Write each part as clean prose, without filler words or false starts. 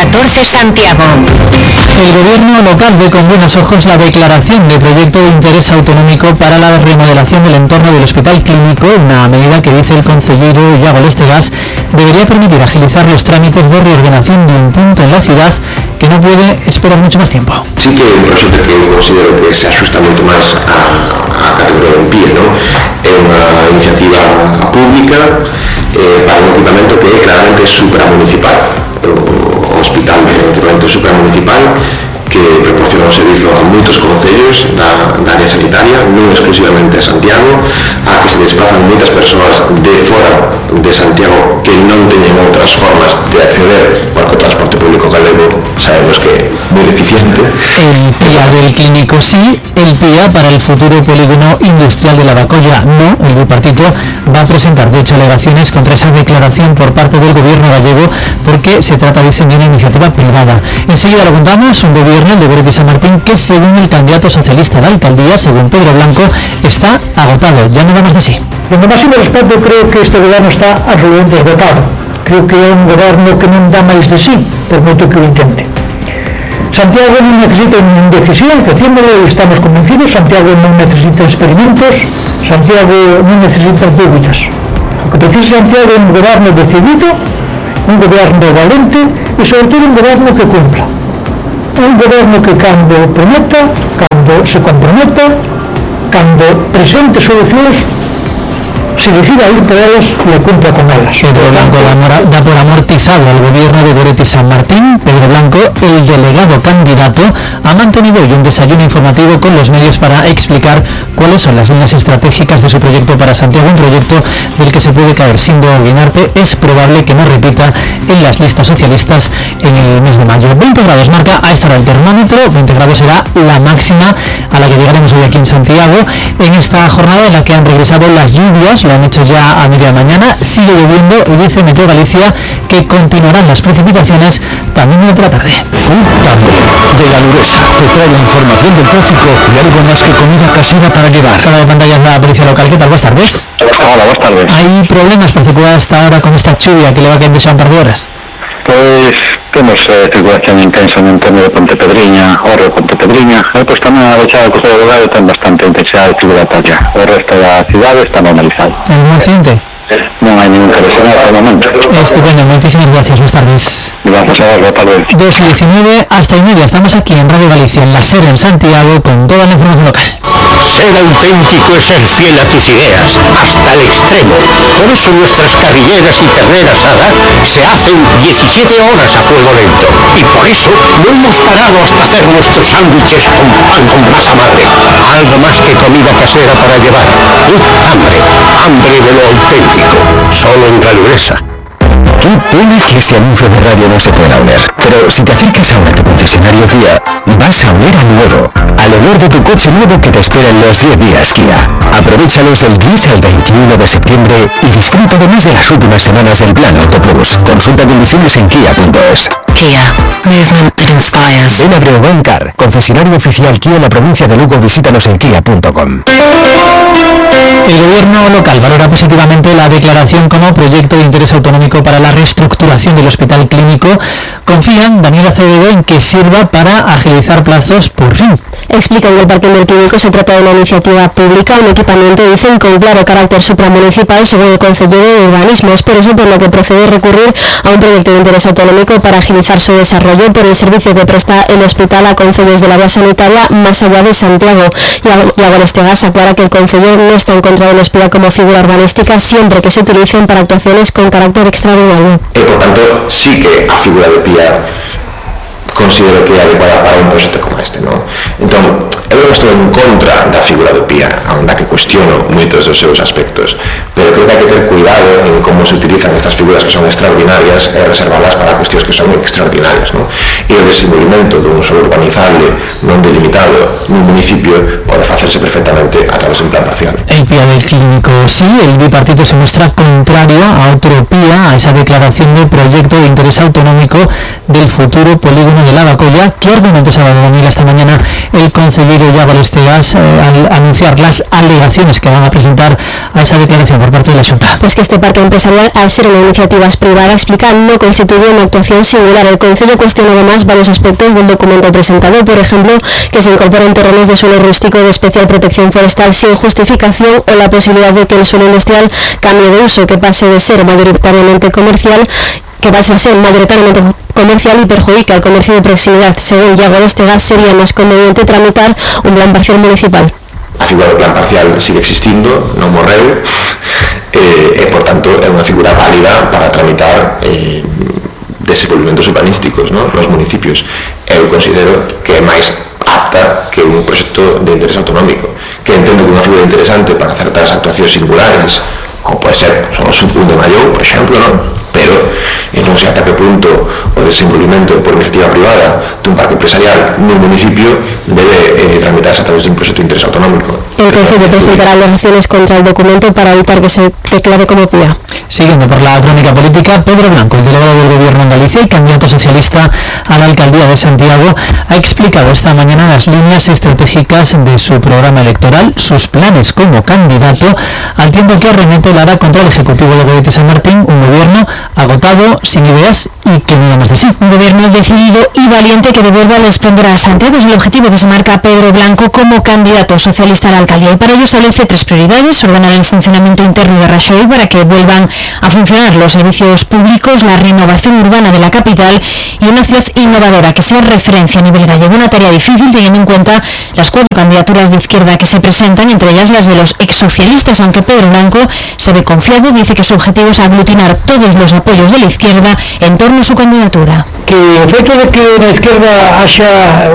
14 Santiago. El gobierno local ve con buenos ojos la declaración de proyecto de interés autonómico para la remodelación del entorno del Hospital Clínico, una medida que, dice el concejero Iago Lestegas, debería permitir agilizar los trámites de reordenación de un punto en la ciudad que no puede esperar mucho más tiempo. Sí que é un proxecto que eu considero que se axusta moito máis a categoría do PIE, non? É unha iniciativa pública para un equipamento que é claramente supramunicipal. O hospital é un equipamento supramunicipal que proporciona un servizo a moitos concellos da área sanitaria, non exclusivamente a Santiago, a que se desplazan moitas persoas de fora de Santiago que non teñen outras formas de acceder, porque o transporte público galego sabemos que é moi deficiente. El PIA del Clínico sí, el PIA para el futuro polígono industrial de Lavacolla no. El bipartito va a presentar, de hecho, alegaciones contra esa declaración por parte del gobierno gallego porque se trata, dicen, de una iniciativa privada. Enseguida lo contamos. Un gobierno, el de Goretti San Martín, que según el candidato socialista a la alcaldía, según Pedro Blanco, está agotado. Ya no da más de sí. En lo máximo respeto, creo que este gobierno está absolutamente esgotado. Creo que é un goberno que non dá máis de sí, por moito que o intente. Santiago non necesita indecisión, decímoslo, estamos convencidos. Santiago non necesita experimentos, Santiago non necesita dúbidas. O que precisa Santiago é un goberno decidido, un goberno valente e, sobre todo, un goberno que cumpla. Un goberno que, cando prometa, cando se comprometa, cando presente solucións, se decida ir por ellas y le cumpla con ellas. Pedro Blanco da por amortizado al gobierno de Goretti San Martín. Pedro Blanco, el delegado candidato, ha mantenido hoy un desayuno informativo con los medios para explicar cuáles son las líneas estratégicas de su proyecto para Santiago, un proyecto del que se puede caer sin Guinarte. Es probable que no repita en las listas socialistas en el mes de mayo. 20 grados marca a esta hora el termómetro, 20 grados será la máxima a la que llegaremos hoy aquí en Santiago, en esta jornada en la que han regresado las lluvias. Lo han hecho ya a media mañana, sigue lloviendo y dice Meteo Galicia que continuarán las precipitaciones también durante la tarde. Tambre, de la Luresa, te trae la información del tráfico y algo más que comida casera para llevar. Sala de pantallas de la policía local. ¿Qué tal? Buenas tardes. Hola, buenas tardes. ¿Hay problemas para circular hasta ahora con esta lluvia que le va a caer de un par de horas? Pois temos circulación intensa no entorno de Pontepedriña, Orre Pontepedriña, e pois tamén a bechada do Costa do Delgado ten bastante intensidade circulatoria. O resto da cidade está normalizado. ¿Algún accidente? Non hai ningún que lesionar hasta o momento. Estupendo, muchísimas gracias, buenas tardes. Gracias a vos, boa tarde. 2:19 hasta y media, estamos aquí en Radio Galicia, en la SER en Santiago, con toda la información local. Ser auténtico es ser fiel a tus ideas, hasta el extremo. Por eso nuestras carrilleras y ternera asada se hacen 17 horas a fuego lento. Y por eso no hemos parado hasta hacer nuestros sándwiches con pan con masa madre. Algo más que comida casera para llevar. Hambre, hambre de lo auténtico. Solo en La Luresa. Qué pena que ese anuncio de radio no se pueda oler. Pero si te acercas ahora a tu concesionario Kia, vas a oler a nuevo. Al olor de tu coche nuevo que te espera en los 10 días Kia. Aprovéchalos del 10 al 21 de septiembre y disfruta además de las últimas semanas del plan Auto Plus. Consulta condiciones en kia.es. Kia. Movement that inspires. En Breogán Car, concesionario oficial Kia en la provincia de Lugo. Visítanos en kia.com. El gobierno local valora positivamente la declaración como proyecto de interés autonómico para la reestructuración del Hospital Clínico. Confían, Daniel Acevedo, en que sirva para agilizar plazos por fin. Explican que el parque del clínico se trata de una iniciativa pública, un equipamiento, dicen, con claro carácter supramunicipal, según el Consejo de Urbanismo. Es por eso por lo que procede recurrir a un proyecto de interés autonómico para agilizar su desarrollo por el servicio que presta el hospital a concellos del área sanitaria más allá de Santiago. Y Iago Lestegas aclara que el concello no está en contra del hospital como figura urbanística siempre que se utilicen para actuaciones con carácter extraordinario. Por tanto, sí que a figura de PIA considero que é adecuada para un proxecto como este, non? Entón, eu non estou en contra da figura do PIA, aonde que cuestiono moitos dos seus aspectos, pero creo que hai que ter cuidado en como se utilizan estas figuras que son extraordinarias e reservarlas para cuestións que son extraordinarias, non? E o desenvolvimento dun solo urbanizable non delimitado nun municipio pode facerse perfectamente a través de un plan parcial. El PIA del clínico sí, el bipartito se muestra contrario a otro PIA, a esa declaración de proyecto de interés autonómico del futuro polígono de Lavacolla. ¿Qué argumentos ha dado Daniela esta mañana el consejero Iago Estegas al anunciar las alegaciones que van a presentar a esa declaración por parte de la Junta? Pues que este parque empresarial, al ser una iniciativa privada, explica, no constituye una actuación singular. El Concello cuestiona además varios aspectos del documento presentado, por ejemplo, que se incorporen terrenos de suelo rústico de especial protección forestal sin justificación, o la posibilidad de que el suelo industrial cambie de uso, que pase a ser mayoritariamente comercial y perjudica el comercio de proximidad. Según Iago Estegas, sería más conveniente tramitar un plan parcial municipal. A figura do plan parcial sigue existindo, non morreu, e, por tanto, é unha figura válida para tramitar desenvolvimentos urbanísticos, ¿no?, nos municipios. Eu considero que é máis apta que un proxecto de interés autonómico, que entendo que unha figura interesante para certas actuacións singulares, como pode ser un de Mayo, por exemplo, ¿no?, pero non sei ata que punto o desenvolvimento por iniciativa privada dun parque empresarial nun municipio debe tramitarse a través de un proxecto de interés autonómico. El Concello presentará alegaciones contra el documento para evitar que se declare como PUA. Siguiendo por la crónica política, Pedro Blanco, el delegado del Gobierno en Galicia y candidato socialista a la alcaldía de Santiago, ha explicado esta mañana las líneas estratégicas de su programa electoral, sus planes como candidato, al tiempo que arremete Lara contra el Ejecutivo de Goretti San Martín, un gobierno agotado, sin ideas y que no da más de sí. Un gobierno decidido y valiente que devuelva el esplendor a Santiago es el objetivo que se marca Pedro Blanco como candidato socialista a la alcaldía, y para ello establece 3 prioridades: ordenar el funcionamiento interno de Rajoy para que vuelvan a funcionar los servicios públicos, la renovación urbana de la capital y una ciudad innovadora que sea referencia a nivel gallego. Una tarea difícil teniendo en cuenta las 4 candidaturas de izquierda que se presentan, entre ellas las de los exsocialistas, aunque Pedro Blanco se ve confiado. Dice que su objetivo es aglutinar todos los apoyos de la izquierda en torno a su candidatura. Que o feito de que na izquierda haxa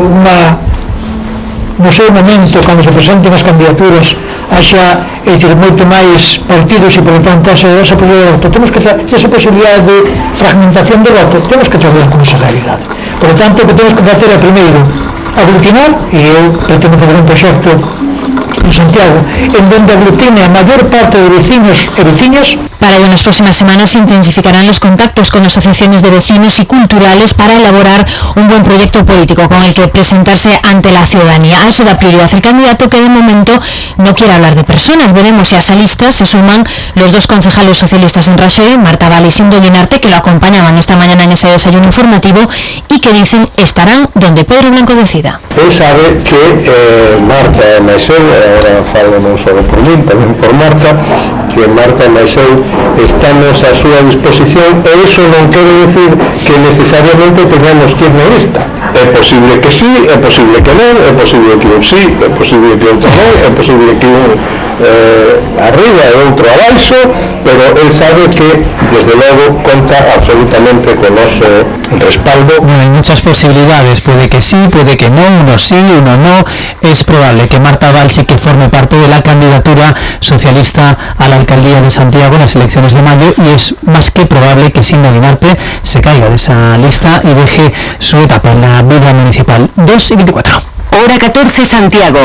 no seu momento, cando se presenten as candidaturas, haxa, moito máis partidos e, por lo tanto, esa posibilidade de voto, temos que esa posibilidade de fragmentación de voto, temos que traballar con esa realidade. Por lo tanto, o que temos que facer é, primeiro, aglutinar, e eu pretendo fazer un proxecto en Santiago, en donde aglutine a maior parte de vecinos e veciñas. Para ello, en las próximas semanas se intensificarán los contactos con asociaciones de vecinos y culturales para elaborar un buen proyecto político con el que presentarse ante la ciudadanía. A eso da prioridad el candidato, que de momento no quiere hablar de personas. Veremos si a esa lista se suman los 2 concejales socialistas en Rajoy, Marta Val y Sindo Guinarte, que lo acompañaban esta mañana en ese desayuno informativo y que dicen estarán donde Pedro Blanco decida. Él sabe que Marta e Maisel, ahora falo non só por mí, tamén por Marta, que Marta e Maisel estamos a súa disposición, e iso non quere decir que necesariamente tengamos que ir na lista. É posible que sí, é posible que non, é posible que un sí, é posible que outro non, é posible que un arriba e outro abaixo, pero él sabe que desde logo conta absolutamente con noso respaldo. Bueno, hay muchas posibilidades, puede que sí, puede que no, uno sí, uno no. Es probable que Marta Val sí que forme parte de la candidatura socialista a la alcaldía de Santiago en las elecciones de mayo, y es más que probable que Sindo Guinarte se caiga de esa lista y deje su etapa en la vida municipal. 2:24. Hora 14, Santiago.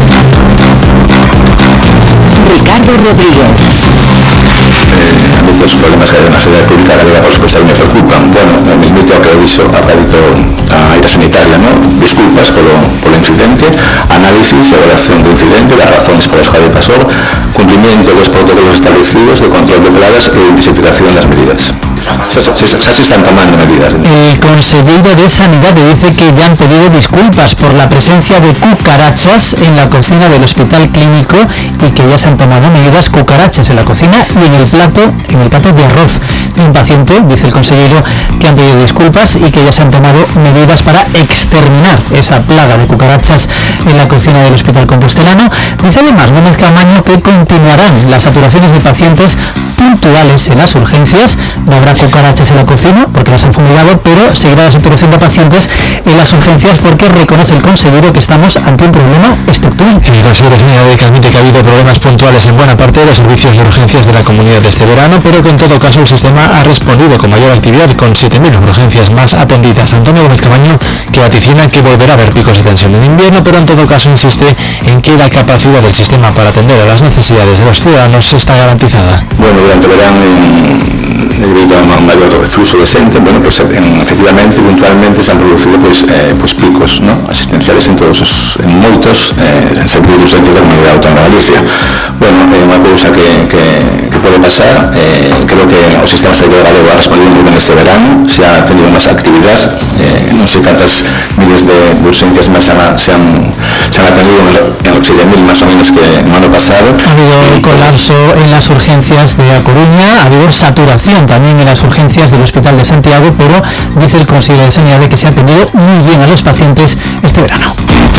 Ricardo Rodríguez. Muchos problemas que hay en la sanidad pública galega, por supuesto, a mí me preocupan. Bueno, el mismo que he visto a crédito a área sanitaria, ¿no? Disculpas por el incidente, análisis, evaluación del incidente, las razones por las cuales pasó, cumplimiento de los protocolos establecidos de control de plagas e intensificación de las medidas. Se están tomando medidas. El consejero de Sanidad dice que ya han pedido disculpas por la presencia de cucarachas en la cocina del hospital clínico y que ya se han tomado medidas, cucarachas en la cocina y en el plato de arroz de un paciente. Dice el consejero que han pedido disculpas y que ya se han tomado medidas para exterminar esa plaga de cucarachas en la cocina del hospital compostelano. Dice además Gómez Camaño que continuarán las saturaciones de pacientes puntuales en las urgencias. No habrá cucarachas en la cocina porque las han fumigado, pero seguirá la saturación de pacientes en las urgencias porque reconoce el consejero que estamos ante un problema estructural. El consejero de que admite que ha habido problemas puntuales en buena parte de los servicios de urgencias de la comunidad de este verano, pero que en todo caso el sistema ha respondido con mayor actividad, con 7.000 urgencias más atendidas. Antonio Gómez Camaño, que vaticina que volverá a haber picos de tensión en invierno, pero en todo caso insiste en que la capacidad del sistema para atender a las necesidades de los ciudadanos está garantizada. Bueno, durante el verano, debido a un mayor fluxo de xente, bueno, pues efectivamente, puntualmente se han producido pues picos, ¿no?, asistenciales en moitos servicios docentes da Comunidade Autónoma de Galicia. Bueno, unha cousa que pode pasar, creo que o sistema sanitario galego ha respondido moi ben este verano, se ha tenido máis actividade, non sei cantas miles de urgencias máis se han atendido en los 7.000 más o menos que el año pasado. Ha habido colapso en las urgencias de A Coruña, ha habido saturación también en las urgencias del Hospital de Santiago, pero dice el consejero de Sanidad que se ha atendido muy bien a los pacientes este verano.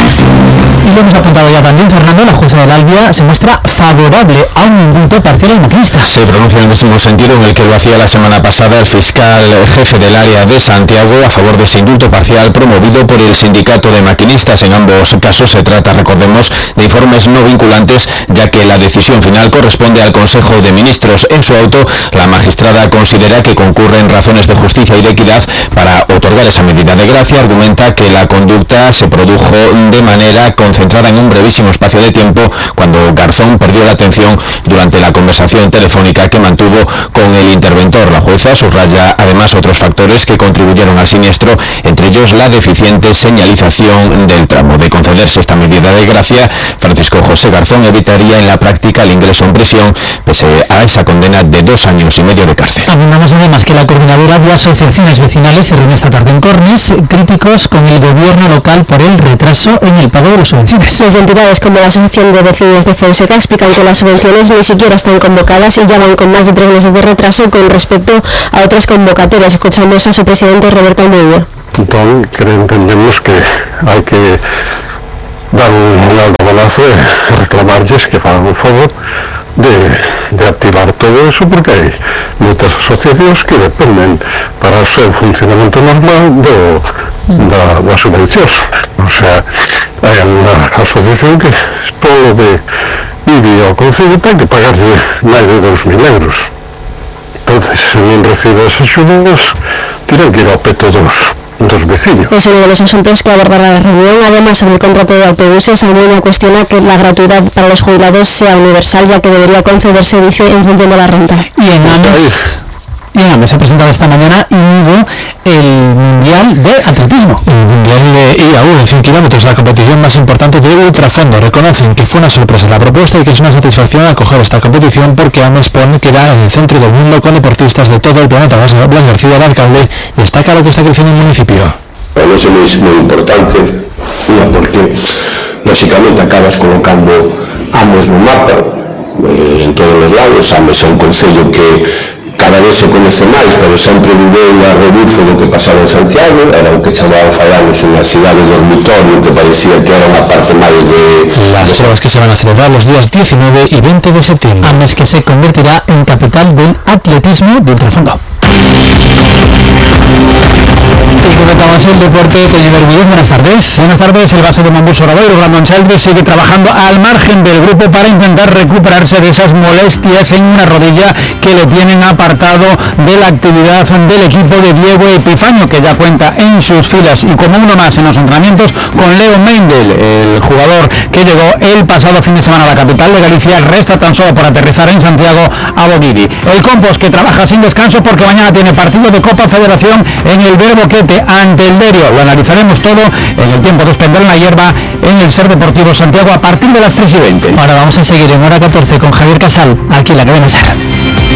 Y lo hemos apuntado ya también, Fernando, la jueza del Albia se muestra favorable a un indulto parcial al maquinista. Se pronuncia en el mismo sentido en el que lo hacía la semana pasada el fiscal jefe del área de Santiago a favor de ese indulto parcial promovido por el sindicato de maquinistas. En ambos casos se trata, recordemos, de informes no vinculantes, ya que la decisión final corresponde al Consejo de Ministros. En su auto, la magistrada considera que concurren razones de justicia y de equidad para otorgar esa medida de gracia. Argumenta que la conducta se produjo de manera concentrada en un brevísimo espacio de tiempo cuando Garzón perdió la atención durante la conversación telefónica que mantuvo con el interventor. La jueza subraya además otros factores que contribuyeron al siniestro, entre ellos la deficiente señalización del tramo. De concederse esta medida de gracia, Francisco José Garzón evitaría en la práctica el ingreso en prisión, pese a esa condena de 2 años y medio de cárcel. Abundamos además que la coordinadora de asociaciones vecinales se reúne esta tarde en Cornes, críticos con el gobierno local por el retraso en el pago de las subvenciones. Las entidades como la Asociación de Vecinos de Fonseca explican que las subvenciones ni siquiera están convocadas y ya van con más de 3 meses de retraso con respecto a otras convocatorias. Escuchamos a su presidente Roberto Almeida. Entendemos que hai que dar un alto balazo e reclamarlles que fagan o favor de activar todo eso, porque hai moitas asociacións que dependen para o seu funcionamento normal das subvencións. O sea, hai unha asociación que solo de IBI ao Concello ten que pagarle máis de 2.000 euros. Entonces, se non recibe as axudas, tiran que ir ao peto dos vecinos. Es uno de los asuntos que abordará la reunión. Además, sobre el contrato de autobuses, Almeida cuestiona que la gratuidad para los jubilados sea universal, ya que debería concederse, dice, en función de la renta. Y en AMES se ha presentado esta mañana el Mundial de Atletismo. El Mundial de IAU en 100 kilómetros, la competición más importante de ultrafondo. Reconocen que fue una sorpresa la propuesta y que es una satisfacción acoger esta competición porque AMES pone que era en el centro del mundo con deportistas de todo el planeta. Blas García, el alcalde, destaca lo que está creciendo en el municipio. Bueno, eso es muy importante, porque lógicamente acabas colocando AMES no mapa en todos los lados. AMES é un concello que cada vez se conoce máis, pero sempre viveu a rebufo do que pasaba en Santiago. Era o que chamaban falanos unha cidade dormitorio que parecía que era unha parte máis de... Las pruebas que se van a celebrar los días 19 y 20 de septiembre. AMES que se convertirá en capital del atletismo de ultrafondo. Y comentamos el deporte. Toño Bermúdez, buenas tardes. Buenas tardes. El base de Mombus Obradoiro, Brandon Chalves, sigue trabajando al margen del grupo para intentar recuperarse de esas molestias en una rodilla que le tienen apartado de la actividad del equipo de Diego Epifanio, que ya cuenta en sus filas y como uno más en los entrenamientos con Leo Meindel, el jugador que llegó el pasado fin de semana a la capital de Galicia. Resta tan solo por aterrizar en Santiago a Boguiri. El Compos, que trabaja sin descanso porque mañana tiene partido de Copa Federación en el Verboquete ante el Derio. Lo analizaremos todo en el tiempo de Espender en la Hierba en el Ser Deportivo Santiago a partir de las 3:20. Ahora vamos a seguir en hora 14 con Javier Casal, aquí en la cadena Ser.